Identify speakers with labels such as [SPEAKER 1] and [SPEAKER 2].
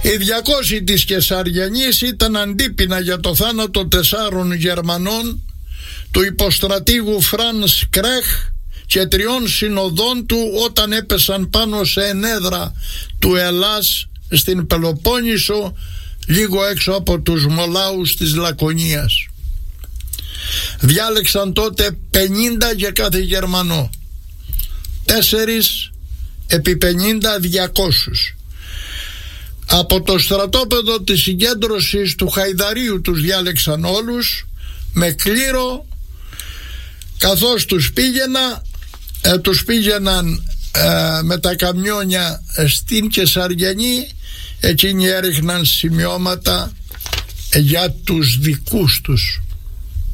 [SPEAKER 1] Οι 200 της Κεσαριανής ήταν αντίπεινα για το θάνατο 4 Γερμανών, του υποστρατήγου Φρανς Κρέχ και 3 συνοδών του όταν έπεσαν πάνω σε ενέδρα του Ελλάς στην Πελοπόννησο, λίγο έξω από τους Μολάους της Λακωνίας. Διάλεξαν τότε 50 για κάθε Γερμανό, 4 επί 50 200. Από το στρατόπεδο της συγκέντρωσης του Χαϊδαρίου τους διάλεξαν όλους με κλήρο, καθώς τους πήγαιναν με τα καμιόνια στην Κεσαριανή. Εκείνοι έριχναν σημειώματα για τους δικούς τους.